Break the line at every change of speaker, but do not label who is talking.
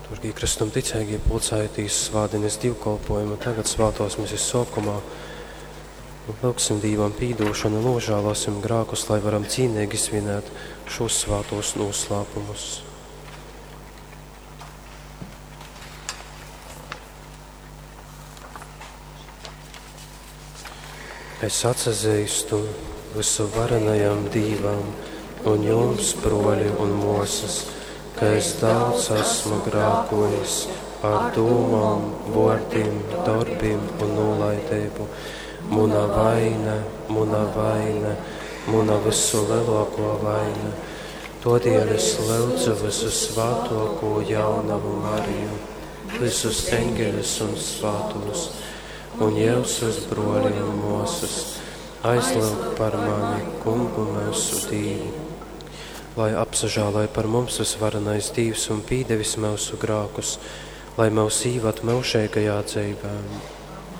Turgī kristum ticēgie pulcētīs svādinis divkolpojumu, tagad svātos mēs izsokumā. Lūksim Dīvam pīdošanu, nožēlosim grākus, lai varam cīnīgi svinēt šos svātos noslēpumus. Es atsazīstu visu varenajam Dīvam un jums, broļi un mosas, ka es daudz esmu grākojis ar domām, vārdiem, darbiem un nolaidību. Muna vaina, muna visu lielāko vaina. Todēļ es lūdzu visu svētāko jaunavu Mariju, visus eņģeļus un svētos, un jūsus broļi un mosas, aizlūgt par mani, Kungu mūsu Dievu. Lai apsažālai par mums visvarenais Dievs un pīdevis mūsu grākus, lai mūs īvat mūžīgajā dzīvē.